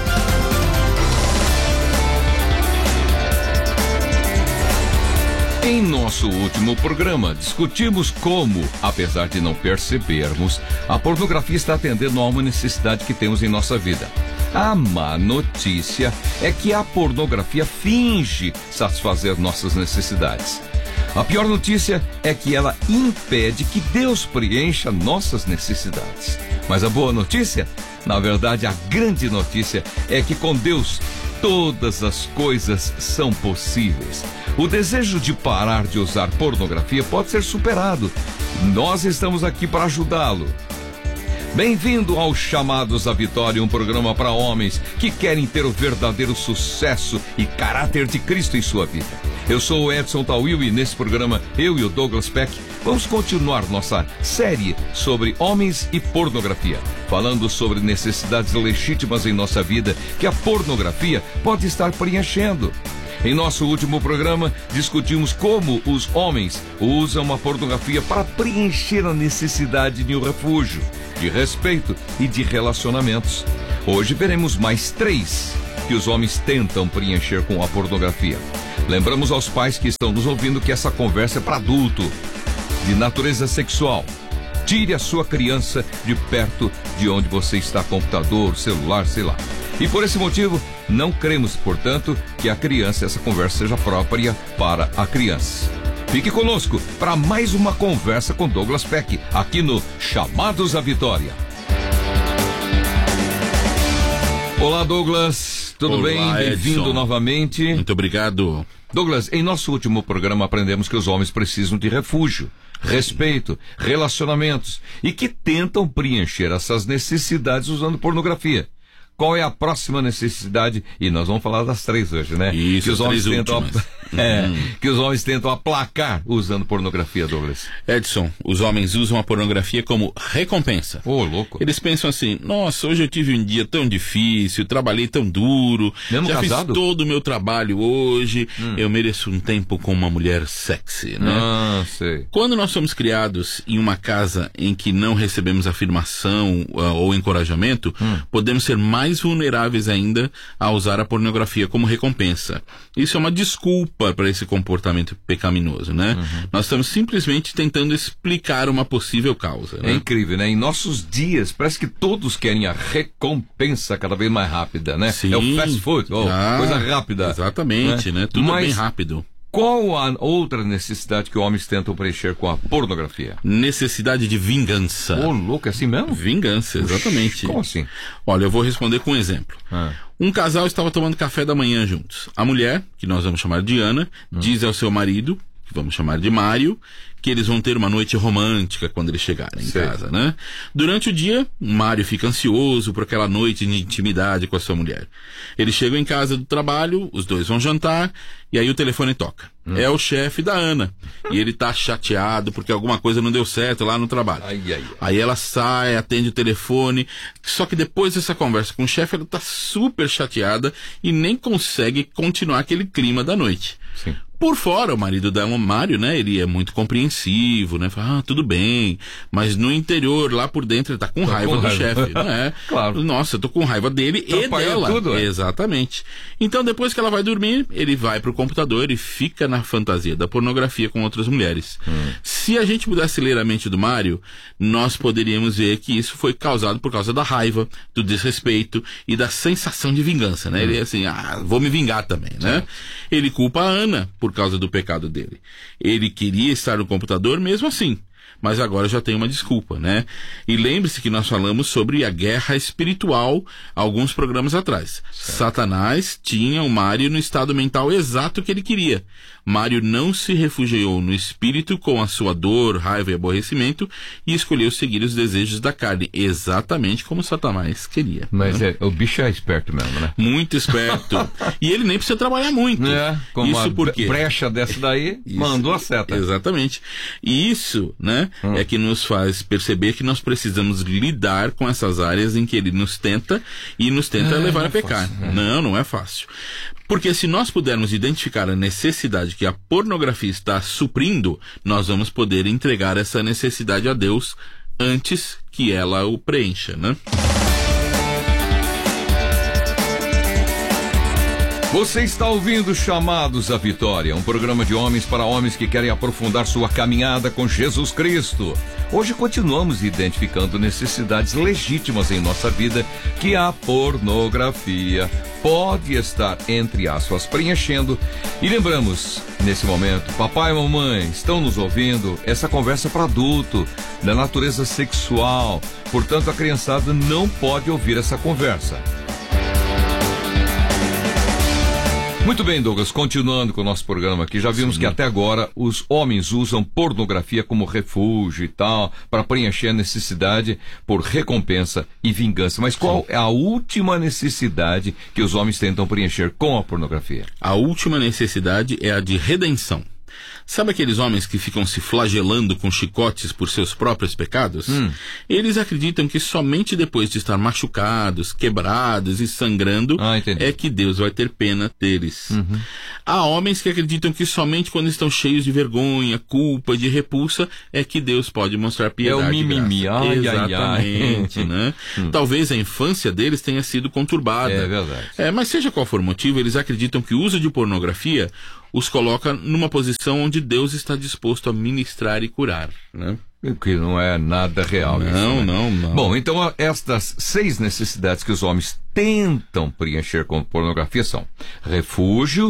Em nosso último programa, discutimos como, apesar de não percebermos, a pornografia está atendendo a uma necessidade que temos em nossa vida. A má notícia é que a pornografia finge satisfazer nossas necessidades. A pior notícia é que ela impede que Deus preencha nossas necessidades. Mas a boa notícia, na verdade a grande notícia, é que com Deus todas as coisas são possíveis. O desejo de parar de usar pornografia pode ser superado. Nós estamos aqui para ajudá-lo. Bem-vindo ao Chamados à Vitória, um programa para homens que querem ter o verdadeiro sucesso e caráter de Cristo em sua vida. Eu sou o Edson Tawil e nesse programa eu e o Douglas Peck vamos continuar nossa série sobre homens e pornografia, falando sobre necessidades legítimas em nossa vida que a pornografia pode estar preenchendo. Em nosso último programa, discutimos como os homens usam a pornografia para preencher a necessidade de um refúgio, de respeito e de relacionamentos. Hoje veremos mais 3 que os homens tentam preencher com a pornografia. Lembramos aos pais que estão nos ouvindo que essa conversa é para adulto, de natureza sexual. Tire a sua criança de perto de onde você está, computador, celular, sei lá. E por esse motivo, não queremos, portanto, que essa conversa seja própria para a criança. Fique conosco para mais uma conversa com Douglas Peck, aqui no Chamados à Vitória. Olá, Douglas. Tudo bem? Bem-vindo novamente. Muito obrigado. Douglas, em nosso último programa aprendemos que os homens precisam de refúgio, respeito, relacionamentos e que tentam preencher essas necessidades usando pornografia. Qual é a próxima necessidade? E nós vamos falar das 3 hoje, né? Isso, que os homens que os homens tentam aplacar usando pornografia, Douglas. Edson, os homens usam a pornografia como recompensa. Louco. Eles pensam assim, nossa, hoje eu tive um dia tão difícil, trabalhei tão duro, mesmo já casado? Fiz todo o meu trabalho hoje, eu mereço um tempo com uma mulher sexy, né? Sei. Quando nós somos criados em uma casa em que não recebemos afirmação ou encorajamento, podemos ser mais vulneráveis ainda a usar a pornografia como recompensa. Isso é uma desculpa para esse comportamento pecaminoso, né? Nós estamos simplesmente tentando explicar uma possível causa, né? É incrível, né? Em nossos dias, parece que todos querem a recompensa cada vez mais rápida, né? Sim. É o fast food, coisa rápida. Exatamente, né? Tudo bem rápido. Qual a outra necessidade que homens tentam preencher com a pornografia? Necessidade de vingança. Louco, é assim mesmo? Vingança, exatamente. Como assim? Olha, eu vou responder com um exemplo. Um casal estava tomando café da manhã juntos. A mulher, que nós vamos chamar de Ana, diz ao seu marido, que vamos chamar de Mário, que eles vão ter uma noite romântica quando eles chegarem em casa, né? Durante o dia, Mário fica ansioso por aquela noite de intimidade com a sua mulher. Eles chegam em casa do trabalho, os dois vão jantar, e aí o telefone toca. É o chefe da Ana. E ele tá chateado porque alguma coisa não deu certo lá no trabalho. Aí ela sai, atende o telefone, só que depois dessa conversa com o chefe, ela tá super chateada e nem consegue continuar aquele clima da noite. Sim. Por fora, o marido da Mário, né, ele é muito compreensivo, né, fala, tudo bem, mas no interior, lá por dentro, ele tá com raiva do chefe, não é? Claro. Nossa, eu tô com raiva dele e dela. Tudo, Exatamente. Então, depois que ela vai dormir, ele vai pro computador e fica na fantasia da pornografia com outras mulheres. Se a gente pudesse ler a mente do Mário, nós poderíamos ver que isso foi causado por causa da raiva, do desrespeito e da sensação de vingança, né? Ele é assim, vou me vingar também, né? Ele culpa a Ana por causa do pecado dele. Ele queria estar no computador mesmo assim, mas agora já tem uma desculpa, né? E lembre-se que nós falamos sobre a guerra espiritual alguns programas atrás. Satanás tinha o Mário no estado mental exato que ele queria. Mário não se refugiou no espírito com a sua dor, raiva e aborrecimento e escolheu seguir os desejos da carne, exatamente como Satanás queria. Mas o bicho é esperto mesmo, né? Muito esperto. E ele nem precisa trabalhar muito. Com isso uma porque brecha dessa daí, mandou a seta. Exatamente. E isso, né, é que nos faz perceber que nós precisamos lidar com essas áreas em que ele nos tenta e nos tenta levar a pecar. Fácil, Não é fácil. Porque se nós pudermos identificar a necessidade que a pornografia está suprindo, nós vamos poder entregar essa necessidade a Deus antes que ela o preencha, né? Você está ouvindo Chamados à Vitória, um programa de homens para homens que querem aprofundar sua caminhada com Jesus Cristo. Hoje continuamos identificando necessidades legítimas em nossa vida que a pornografia pode estar, entre aspas, preenchendo. E lembramos, nesse momento, papai e mamãe estão nos ouvindo, essa conversa é para adulto, da natureza sexual. Portanto, a criançada não pode ouvir essa conversa. Muito bem, Douglas, continuando com o nosso programa aqui, já vimos que até agora os homens usam pornografia como refúgio e tal, para preencher a necessidade por recompensa e vingança. Mas qual é a última necessidade que os homens tentam preencher com a pornografia? A última necessidade é a de redenção. Sabe aqueles homens que ficam se flagelando com chicotes por seus próprios pecados? Eles acreditam que somente depois de estar machucados, quebrados e sangrando é que Deus vai ter pena deles. Há homens que acreditam que somente quando estão cheios de vergonha, culpa, de repulsa, é que Deus pode mostrar piedade. É o mimimi. Exatamente, né? Talvez a infância deles tenha sido conturbada. É verdade. Mas seja qual for o motivo, eles acreditam que o uso de pornografia os coloca numa posição onde Deus está disposto a ministrar e curar, né? Que não é nada real. Não, isso, né? não. Bom, então estas 6 necessidades que os homens tentam preencher com pornografia são refúgio,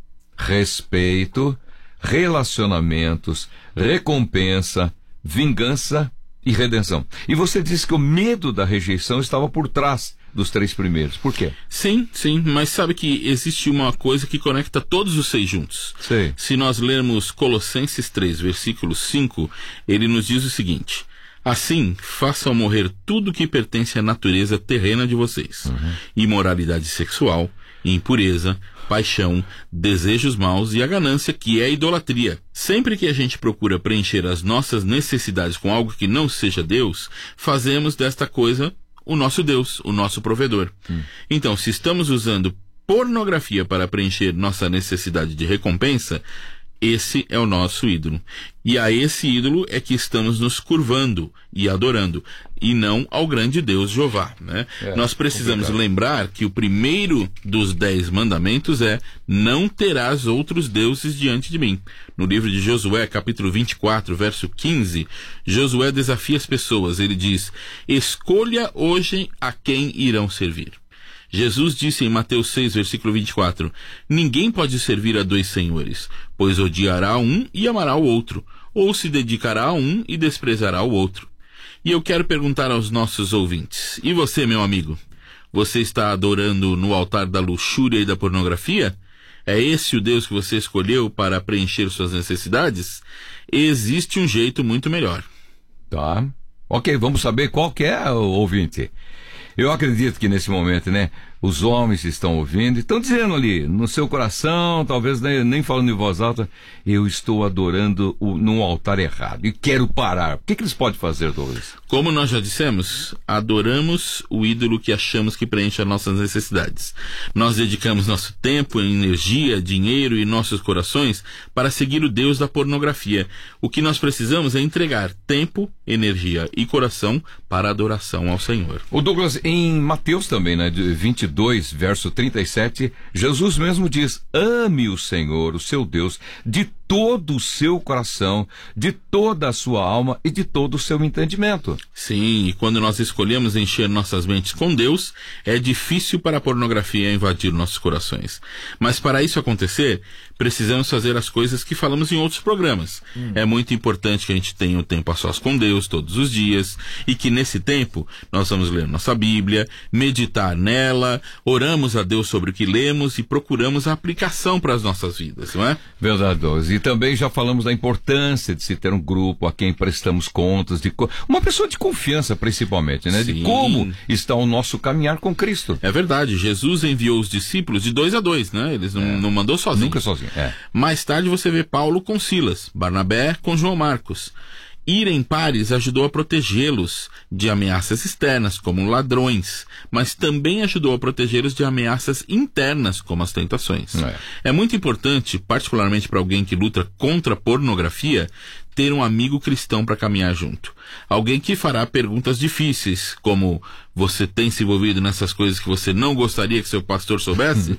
respeito, relacionamentos, recompensa, vingança e redenção. E você disse que o medo da rejeição estava por trás dos 3 primeiros. Por quê? Sim, mas sabe que existe uma coisa que conecta todos os 6 juntos. Sim. Se nós lermos Colossenses 3, versículo 5, ele nos diz o seguinte: assim, façam morrer tudo que pertence à natureza terrena de vocês. Imoralidade sexual, impureza, paixão, desejos maus e a ganância, que é a idolatria. Sempre que a gente procura preencher as nossas necessidades com algo que não seja Deus, fazemos desta coisa o nosso Deus, o nosso provedor. Então, se estamos usando pornografia para preencher nossa necessidade de recompensa, esse é o nosso ídolo. E a esse ídolo é que estamos nos curvando e adorando, e não ao grande Deus Jeová, né? Nós precisamos lembrar que o primeiro dos 10 mandamentos é: não terás outros deuses diante de mim. No livro de Josué, capítulo 24, verso 15, Josué desafia as pessoas. Ele diz: escolha hoje a quem irão servir. Jesus disse em Mateus 6, versículo 24, ninguém pode servir a 2 senhores, pois odiará um e amará o outro, ou se dedicará a um e desprezará o outro. E eu quero perguntar aos nossos ouvintes, e você, meu amigo, você está adorando no altar da luxúria e da pornografia? É esse o Deus que você escolheu para preencher suas necessidades? Existe um jeito muito melhor. Tá. Ok, vamos saber qual que é, ouvinte. Eu acredito que nesse momento, né, os homens estão ouvindo e estão dizendo ali, no seu coração, talvez nem falando em voz alta, eu estou adorando num altar errado e quero parar. O que eles podem fazer, Douglas? Como nós já dissemos, adoramos o ídolo que achamos que preenche as nossas necessidades. Nós dedicamos nosso tempo, energia, dinheiro e nossos corações para seguir o Deus da pornografia. O que nós precisamos é entregar tempo, energia e coração para a adoração ao Senhor. O Douglas, em Mateus também, né, 22, verso 37, Jesus mesmo diz: ame o Senhor, o seu Deus, de todo o seu coração, de toda a sua alma e de todo o seu entendimento. Sim, e quando nós escolhemos encher nossas mentes com Deus, é difícil para a pornografia invadir nossos corações. Mas para isso acontecer, precisamos fazer as coisas que falamos em outros programas. É muito importante que a gente tenha um tempo a sós com Deus todos os dias, e que nesse tempo nós vamos ler nossa Bíblia, meditar nela, oramos a Deus sobre o que lemos e procuramos a aplicação para as nossas vidas, não é? Verdade, Douglas. E também já falamos da importância de se ter um grupo a quem prestamos contas, uma pessoa de confiança principalmente, né? Sim. De como está o nosso caminhar com Cristo. É verdade, Jesus enviou os discípulos de 2 a 2, né? Eles não mandou sozinho. Nunca sozinho, Mais tarde você vê Paulo com Silas, Barnabé com João Marcos. Ir em pares ajudou a protegê-los de ameaças externas, como ladrões, mas também ajudou a protegê-los de ameaças internas, como as tentações. É muito importante, particularmente para alguém que luta contra a pornografia, ter um amigo cristão para caminhar junto. Alguém que fará perguntas difíceis, como: você tem se envolvido nessas coisas que você não gostaria que seu pastor soubesse?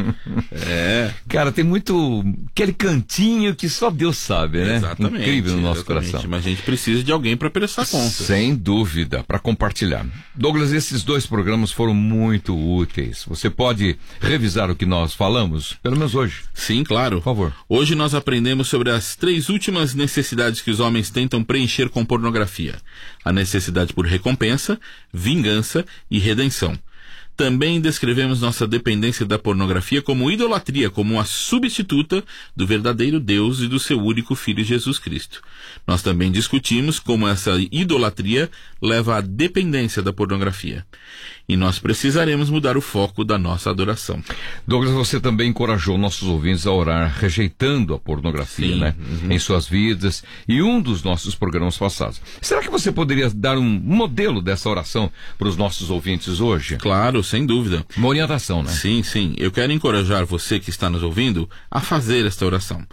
Cara, tem muito aquele cantinho que só Deus sabe, né? Exatamente. Incrível no nosso coração. Mas a gente precisa de alguém para prestar conta. Sem dúvida, para compartilhar. Douglas, esses 2 programas foram muito úteis. Você pode revisar o que nós falamos, pelo menos hoje? Sim, claro. Por favor. Hoje nós aprendemos sobre as 3 últimas necessidades que os homens tentam preencher com pornografia: a necessidade por recompensa, vingança e redenção. Também descrevemos nossa dependência da pornografia como idolatria, como uma substituta do verdadeiro Deus e do seu único Filho Jesus Cristo. Nós também discutimos como essa idolatria leva à dependência da pornografia. E nós precisaremos mudar o foco da nossa adoração. Douglas, você também encorajou nossos ouvintes a orar rejeitando a pornografia, né? Em suas vidas e um dos nossos programas passados. Será que você poderia dar um modelo dessa oração para os nossos ouvintes hoje? Claro, sem dúvida. Uma orientação, né? Sim, sim. Eu quero encorajar você que está nos ouvindo a fazer esta oração.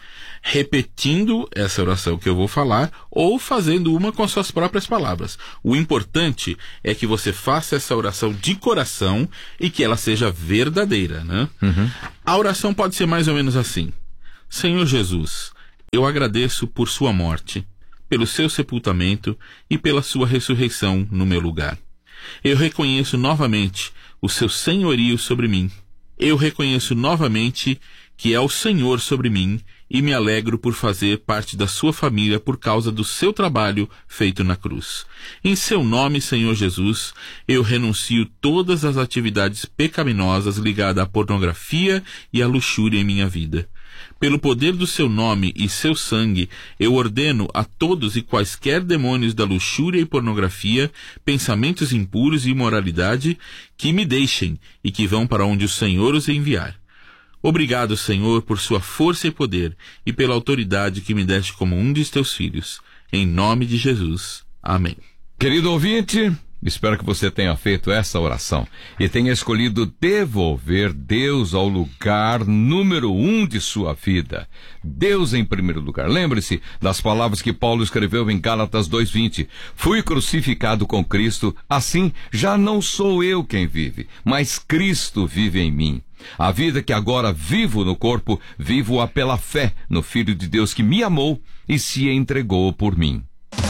Repetindo essa oração que eu vou falar ou fazendo uma com as suas próprias palavras. O importante é que você faça essa oração de coração e que ela seja verdadeira, né? A oração pode ser mais ou menos assim: Senhor Jesus, eu agradeço por sua morte, pelo seu sepultamento e pela sua ressurreição no meu lugar. Eu reconheço novamente o seu senhorio sobre mim. Eu reconheço novamente que é o Senhor sobre mim e me alegro por fazer parte da sua família por causa do seu trabalho feito na cruz. Em seu nome, Senhor Jesus, eu renuncio todas as atividades pecaminosas ligadas à pornografia e à luxúria em minha vida. Pelo poder do seu nome e seu sangue, eu ordeno a todos e quaisquer demônios da luxúria e pornografia, pensamentos impuros e imoralidade, que me deixem e que vão para onde o Senhor os enviar. Obrigado, Senhor, por sua força e poder e pela autoridade que me deste como um de teus filhos. Em nome de Jesus. Amém. Querido ouvinte, espero que você tenha feito essa oração e tenha escolhido devolver Deus ao lugar número 1 de sua vida. Deus em primeiro lugar. Lembre-se das palavras que Paulo escreveu em Gálatas 2:20. Fui crucificado com Cristo, assim já não sou eu quem vive, mas Cristo vive em mim. A vida que agora vivo no corpo, vivo-a pela fé no Filho de Deus que me amou e se entregou por mim.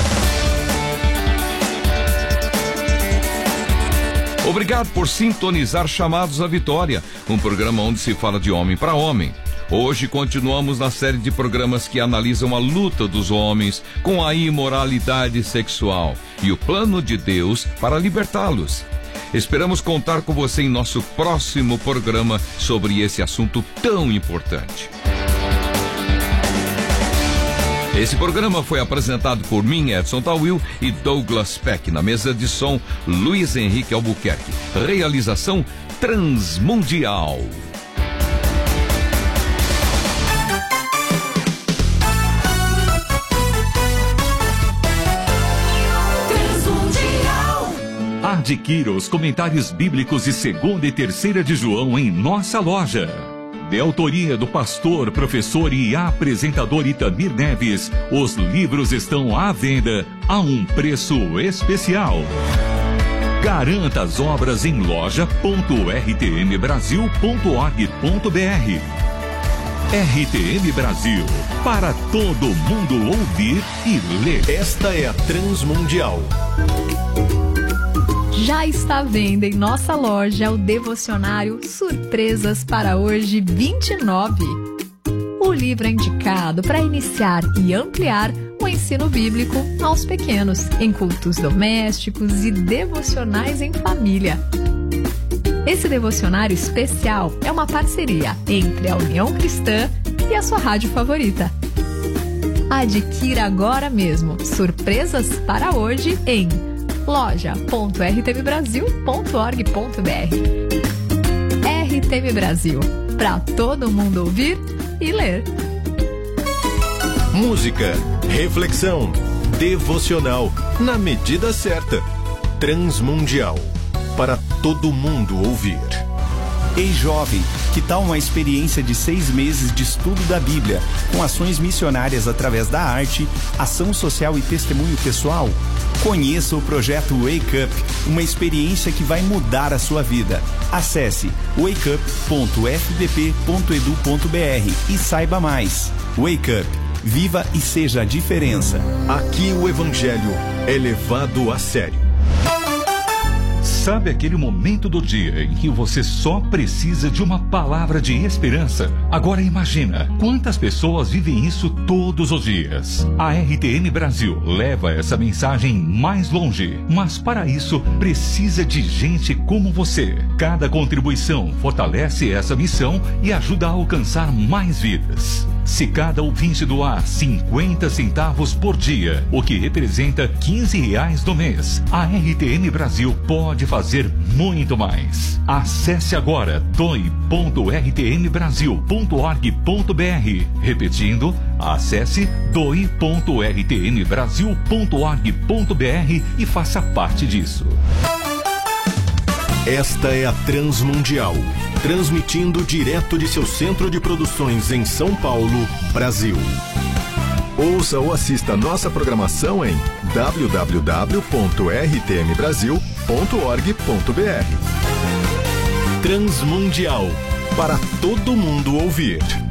Obrigado por sintonizar Chamados à Vitória, um programa onde se fala de homem para homem. Hoje continuamos na série de programas que analisam a luta dos homens com a imoralidade sexual e o plano de Deus para libertá-los. Esperamos contar com você em nosso próximo programa sobre esse assunto tão importante. Esse programa foi apresentado por mim, Edson Tawil, e Douglas Peck. Na mesa de som, Luiz Henrique Albuquerque. Realização Transmundial. Adquira os comentários bíblicos de 2ª e 3ª de João em nossa loja. De autoria do pastor, professor e apresentador Itamir Neves, os livros estão à venda a um preço especial. Garanta as obras em loja.rtmbrasil.org.br. RTM Brasil, para todo mundo ouvir e ler. Esta é a Transmundial. Já está à venda em nossa loja o devocionário Surpresas para Hoje 29. O livro é indicado para iniciar e ampliar o ensino bíblico aos pequenos, em cultos domésticos e devocionais em família. Esse devocionário especial é uma parceria entre a União Cristã e a sua rádio favorita. Adquira agora mesmo Surpresas para Hoje em loja.rtmbrasil.org.br. RTM Brasil, para todo mundo ouvir e ler. Música, reflexão, devocional, na medida certa. Transmundial, para todo mundo ouvir. Ei, jovem, que tal uma experiência de 6 meses de estudo da Bíblia, com ações missionárias através da arte, ação social e testemunho pessoal? Conheça o projeto Wake Up, uma experiência que vai mudar a sua vida. Acesse wakeup.fbp.edu.br e saiba mais. Wake Up, viva e seja a diferença. Aqui o Evangelho é levado a sério. Sabe aquele momento do dia em que você só precisa de uma palavra de esperança? Agora imagina quantas pessoas vivem isso todos os dias. A RTM Brasil leva essa mensagem mais longe, mas para isso precisa de gente como você. Cada contribuição fortalece essa missão e ajuda a alcançar mais vidas. Se cada ouvinte doar 50 centavos por dia, o que representa R$15 no mês, a RTM Brasil pode fazer muito mais. Acesse agora doe.rtmbrasil.org.br. Repetindo, acesse doe.rtmbrasil.org.br e faça parte disso. Esta é a Transmundial, transmitindo direto de seu centro de produções em São Paulo, Brasil. Ouça ou assista nossa programação em www.rtmbrasil.org.br. Transmundial, para todo mundo ouvir.